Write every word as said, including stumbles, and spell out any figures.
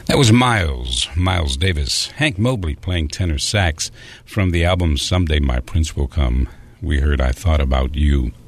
That was Miles, Miles Davis. Hank Mobley playing tenor sax from the album Someday My Prince Will Come. We heard I Thought About You.